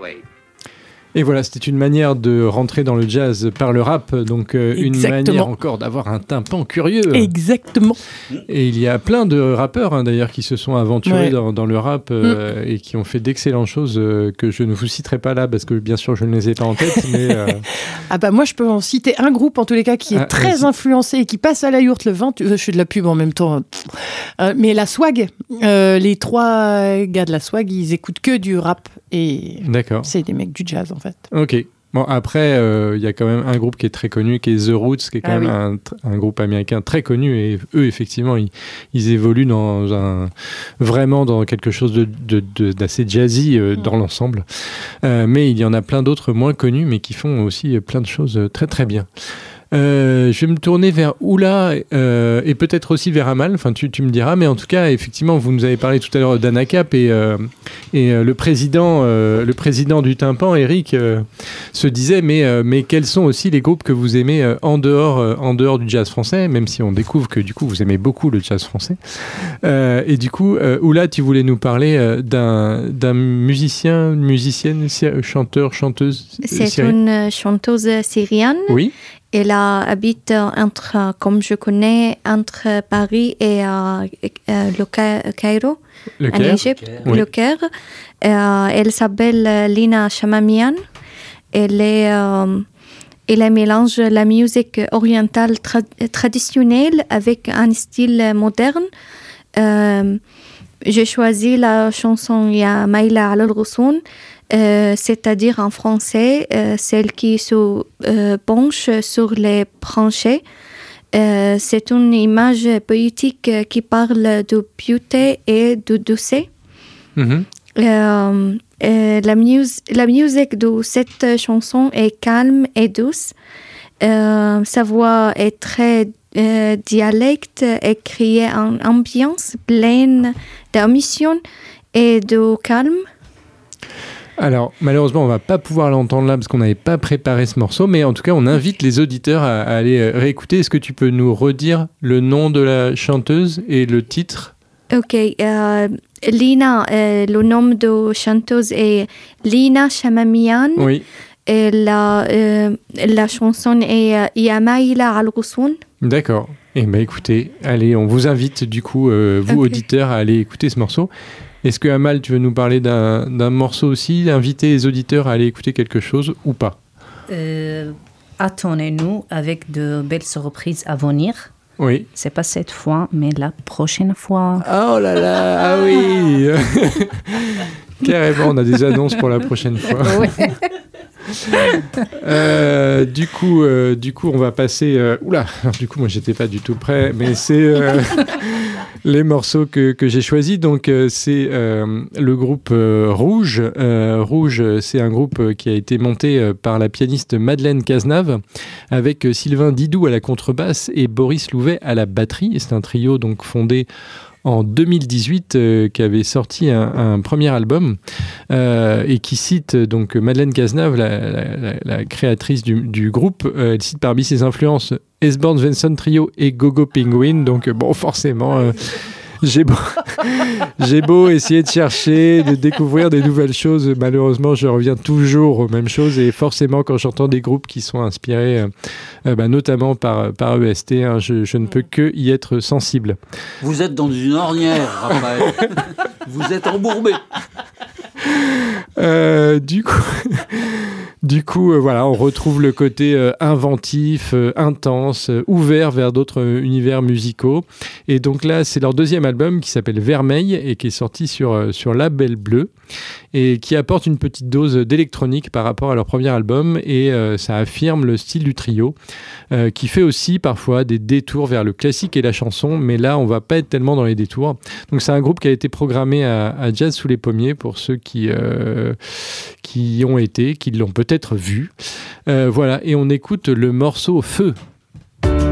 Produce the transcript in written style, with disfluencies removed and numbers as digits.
Et voilà, c'était une manière de rentrer dans le jazz par le rap, donc une manière encore d'avoir un tympan curieux. Exactement. Et il y a plein de rappeurs d'ailleurs qui se sont aventurés dans le rap et qui ont fait d'excellentes choses que je ne vous citerai pas là parce que bien sûr je ne les ai pas en tête. Mais, moi je peux en citer un groupe en tous les cas qui est très influencé et qui passe à la yourte le 20. Je fais de la pub en même temps. Mais la Swag, les 3 gars de la Swag, ils écoutent que du rap et c'est des mecs du jazz en fait. Ok. Bon, après, il y a quand même un groupe qui est très connu, qui est The Roots, qui est quand même un groupe américain très connu. Et eux, effectivement, ils évoluent vraiment dans quelque chose d'assez jazzy dans l'ensemble. Mais il y en a plein d'autres moins connus, mais qui font aussi plein de choses très, très bien. Je vais me tourner vers Oula et peut-être aussi vers Amal, enfin tu me diras, mais en tout cas effectivement vous nous avez parlé tout à l'heure d'Anacap et le président du tympan, Eric, se disait mais quels sont aussi les groupes que vous aimez en dehors du jazz français, même si on découvre que du coup vous aimez beaucoup le jazz français et du coup Oula, tu voulais nous parler d'un musicienne, chanteur, chanteuse c'est une chanteuse syrienne. Oui. Elle habite comme je connais, entre Paris et le Caire, en Égypte, le Caire. Elle s'appelle Lina Shamamian. Elle mélange la musique orientale traditionnelle avec un style moderne. J'ai choisi la chanson Ya Maïla al-Rousoun, c'est-à-dire en français, celle qui se penche sur les branchés. C'est une image poétique qui parle de beauté et de douceur. La musique de cette chanson est calme et douce. Sa voix est très dialecte et crée une ambiance pleine d'émotion et de calme. Alors, malheureusement, on ne va pas pouvoir l'entendre là parce qu'on n'avait pas préparé ce morceau, mais en tout cas, on invite les auditeurs à aller réécouter. Est-ce que tu peux nous redire le nom de la chanteuse et le titre ? Ok, Lina, le nom de chanteuse est Lina Shamamian. Oui. Et la chanson est Ya Maïla al-Rousoun. D'accord. Eh bien, écoutez, allez, on vous invite du coup, vous auditeurs, à aller écouter ce morceau. Est-ce que Amal, tu veux nous parler d'un morceau aussi, inviter les auditeurs à aller écouter quelque chose ou pas ? Attendez-nous avec de belles surprises à venir. Oui. C'est pas cette fois, mais la prochaine fois. Oh là là, ah oui. Carrément, on a des annonces pour la prochaine fois. Oui. Du coup, on va passer. Du coup, moi, j'étais pas du tout prêt, mais c'est les morceaux que j'ai choisis. Donc, c'est le groupe Rouge. Rouge, c'est un groupe qui a été monté par la pianiste Madeleine Cazenave, avec Sylvain Didou à la contrebasse et Boris Louvet à la batterie. Et c'est un trio donc fondé en 2018 qui avait sorti un premier album et qui cite donc Madeleine Cazenave, la créatrice du groupe. Elle cite parmi ses influences S-Born Vincent Trio et Gogo Penguin. Donc bon, forcément j'ai beau essayer de chercher, de découvrir des nouvelles choses, malheureusement je reviens toujours aux mêmes choses, et forcément quand j'entends des groupes qui sont inspirés notamment par EST, je ne peux que y être sensible. Vous êtes dans une ornière, Raphaël. Vous êtes embourbé. Du coup, voilà, on retrouve le côté inventif, intense, ouvert vers d'autres univers musicaux. Et donc là, c'est leur deuxième album qui s'appelle Vermeil et qui est sorti sur Label Bleu et qui apporte une petite dose d'électronique par rapport à leur premier album, et ça affirme le style du trio qui fait aussi parfois des détours vers le classique et la chanson, mais là, on va pas être tellement dans les détours. Donc c'est un groupe qui a été programmé à Jazz sous les pommiers pour ceux qui y ont été, qui l'ont peut-être vu. Voilà, et on écoute le morceau Feu.